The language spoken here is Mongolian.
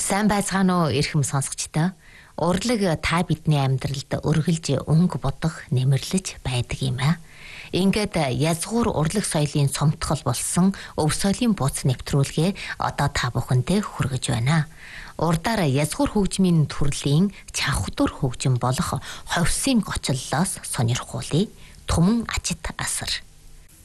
Сайн байцгаана уу эрхэм сонсогчдоо. Урлаг та бидний амьдралд өргөлж өнгө бодох нэмэрлэж байдаг юм аа. Ингээд язгуур урлаг соёлын сомтгол болсон өв соёлын бууц нэвтрүүлгээ одоо та бүхэндээ хүргэж байна. Урдаар язгуур хөгжмийн төрлийн чанхтур хөгжим болох ховсын гочлолоос сонирхуулъя. Түмэн ачит асар.